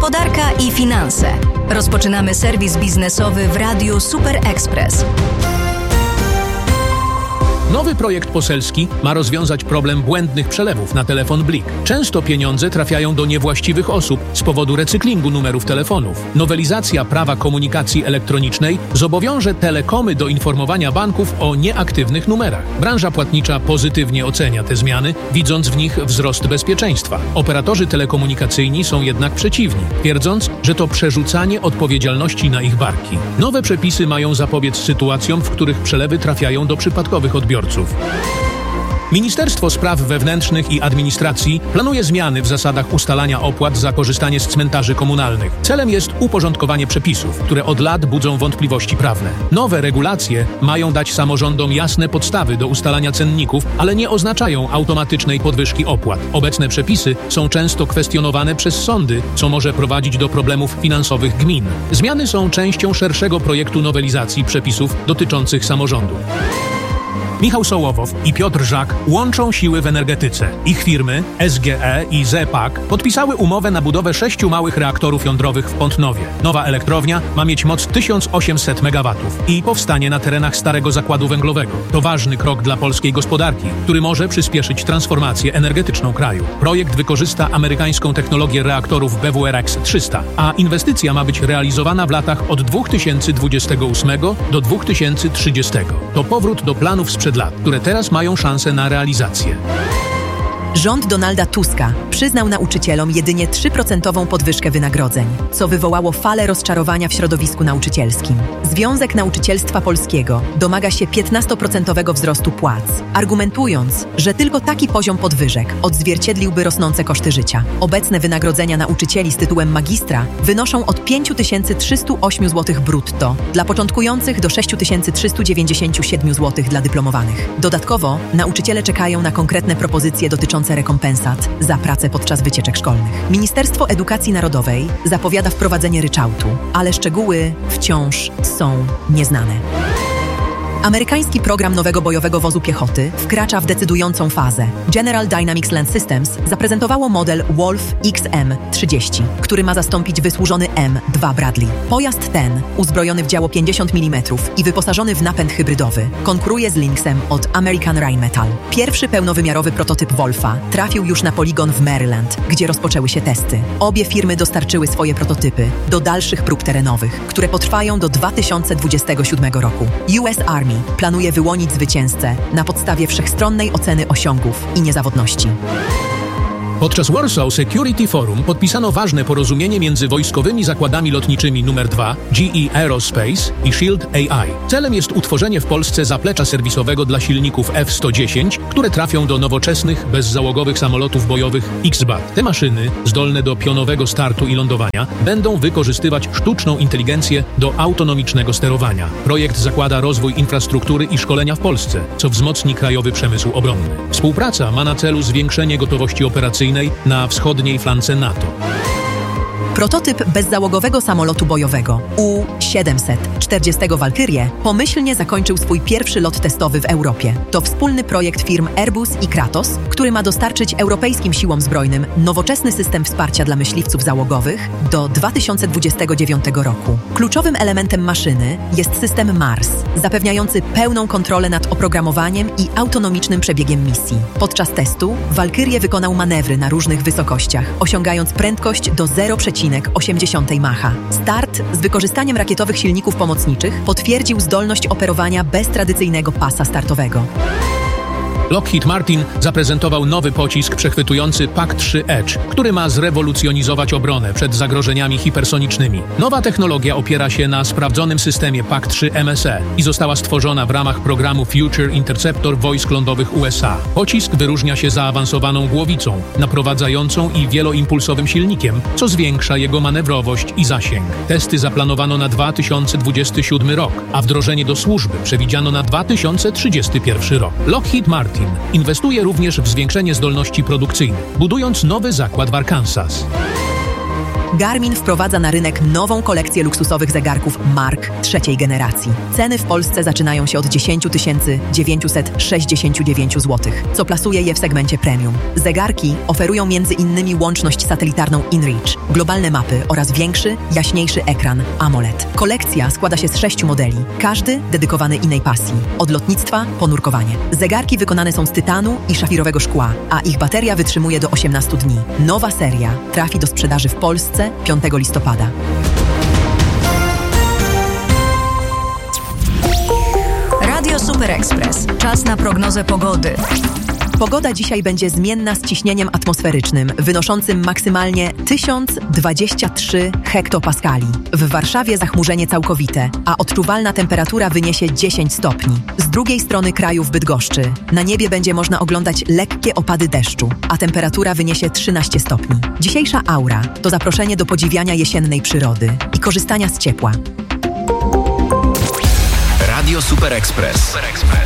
Gospodarka i finanse. Rozpoczynamy serwis biznesowy w Radiu Super Express. Nowy projekt poselski ma rozwiązać problem błędnych przelewów na telefon Blik. Często pieniądze trafiają do niewłaściwych osób z powodu recyklingu numerów telefonów. Nowelizacja prawa komunikacji elektronicznej zobowiąże telekomy do informowania banków o nieaktywnych numerach. Branża płatnicza pozytywnie ocenia te zmiany, widząc w nich wzrost bezpieczeństwa. Operatorzy telekomunikacyjni są jednak przeciwni, twierdząc, że to przerzucanie odpowiedzialności na ich barki. Nowe przepisy mają zapobiec sytuacjom, w których przelewy trafiają do przypadkowych odbiorców. Ministerstwo Spraw Wewnętrznych i Administracji planuje zmiany w zasadach ustalania opłat za korzystanie z cmentarzy komunalnych. Celem jest uporządkowanie przepisów, które od lat budzą wątpliwości prawne. Nowe regulacje mają dać samorządom jasne podstawy do ustalania cenników, ale nie oznaczają automatycznej podwyżki opłat. Obecne przepisy są często kwestionowane przez sądy, co może prowadzić do problemów finansowych gmin. Zmiany są częścią szerszego projektu nowelizacji przepisów dotyczących samorządu. Michał Sołowow i Piotr Żak łączą siły w energetyce. Ich firmy, SGE i ZE-PAK, podpisały umowę na budowę 6 małych reaktorów jądrowych w Pątnowie. Nowa elektrownia ma mieć moc 1800 MW i powstanie na terenach starego zakładu węglowego. To ważny krok dla polskiej gospodarki, który może przyspieszyć transformację energetyczną kraju. Projekt wykorzysta amerykańską technologię reaktorów BWRX-300, a inwestycja ma być realizowana w latach od 2028 do 2030. To powrót do planów sprzed lat, które teraz mają szansę na realizację. Rząd Donalda Tuska przyznał nauczycielom jedynie 3% podwyżkę wynagrodzeń, co wywołało falę rozczarowania w środowisku nauczycielskim. Związek Nauczycielstwa Polskiego domaga się 15% wzrostu płac, argumentując, że tylko taki poziom podwyżek odzwierciedliłby rosnące koszty życia. Obecne wynagrodzenia nauczycieli z tytułem magistra wynoszą od 5308 zł brutto dla początkujących do 6397 zł dla dyplomowanych. Dodatkowo nauczyciele czekają na konkretne propozycje dotyczące rekompensat za pracę podczas wycieczek szkolnych. Ministerstwo Edukacji Narodowej zapowiada wprowadzenie ryczałtu, ale szczegóły wciąż są nieznane. Amerykański program nowego bojowego wozu piechoty wkracza w decydującą fazę. General Dynamics Land Systems zaprezentowało model Wolf XM-30, który ma zastąpić wysłużony M2 Bradley. Pojazd ten, uzbrojony w działo 50 mm i wyposażony w napęd hybrydowy, konkuruje z Lynxem od American Rheinmetall. Pierwszy pełnowymiarowy prototyp Wolfa trafił już na poligon w Maryland, gdzie rozpoczęły się testy. Obie firmy dostarczyły swoje prototypy do dalszych prób terenowych, które potrwają do 2027 roku. US Army planuje wyłonić zwycięzcę na podstawie wszechstronnej oceny osiągów i niezawodności. Podczas Warsaw Security Forum podpisano ważne porozumienie między wojskowymi zakładami lotniczymi nr 2 GE Aerospace i Shield AI. Celem jest utworzenie w Polsce zaplecza serwisowego dla silników F-110, które trafią do nowoczesnych, bezzałogowych samolotów bojowych X-BAT. Te maszyny, zdolne do pionowego startu i lądowania, będą wykorzystywać sztuczną inteligencję do autonomicznego sterowania. Projekt zakłada rozwój infrastruktury i szkolenia w Polsce, co wzmocni krajowy przemysł obronny. Współpraca ma na celu zwiększenie gotowości operacyjnej na wschodniej flance NATO. Prototyp bezzałogowego samolotu bojowego U-740 Valkyrie pomyślnie zakończył swój pierwszy lot testowy w Europie. To wspólny projekt firm Airbus i Kratos, który ma dostarczyć europejskim siłom zbrojnym nowoczesny system wsparcia dla myśliwców załogowych do 2029 roku. Kluczowym elementem maszyny jest system Mars, zapewniający pełną kontrolę nad oprogramowaniem i autonomicznym przebiegiem misji. Podczas testu Valkyrie wykonał manewry na różnych wysokościach, osiągając prędkość do 0,8 Macha. Start z wykorzystaniem rakietowych silników pomocniczych potwierdził zdolność operowania bez tradycyjnego pasa startowego. Lockheed Martin zaprezentował nowy pocisk przechwytujący PAC-3 Edge, który ma zrewolucjonizować obronę przed zagrożeniami hipersonicznymi. Nowa technologia opiera się na sprawdzonym systemie PAC-3 MSE i została stworzona w ramach programu Future Interceptor wojsk lądowych USA. Pocisk wyróżnia się zaawansowaną głowicą, naprowadzającą i wieloimpulsowym silnikiem, co zwiększa jego manewrowość i zasięg. Testy zaplanowano na 2027 rok, a wdrożenie do służby przewidziano na 2031 rok. Lockheed Martin inwestuje również w zwiększenie zdolności produkcyjnych, budując nowy zakład w Arkansas. Garmin wprowadza na rynek nową kolekcję luksusowych zegarków mark trzeciej generacji. Ceny w Polsce zaczynają się od 10 969 zł, co plasuje je w segmencie premium. Zegarki oferują m.in. łączność satelitarną InReach, globalne mapy oraz większy, jaśniejszy ekran AMOLED. Kolekcja składa się z 6 modeli, każdy dedykowany innej pasji. Od lotnictwa po nurkowanie. Zegarki wykonane są z tytanu i szafirowego szkła, a ich bateria wytrzymuje do 18 dni. Nowa seria trafi do sprzedaży w Polsce 5 listopada. Radio Super Express. Czas na prognozę pogody. Pogoda dzisiaj będzie zmienna z ciśnieniem atmosferycznym, wynoszącym maksymalnie 1023 hektopaskali. W Warszawie zachmurzenie całkowite, a odczuwalna temperatura wyniesie 10 stopni. Z drugiej strony kraju w Bydgoszczy na niebie będzie można oglądać lekkie opady deszczu, a temperatura wyniesie 13 stopni. Dzisiejsza aura to zaproszenie do podziwiania jesiennej przyrody i korzystania z ciepła. Radio Super Express.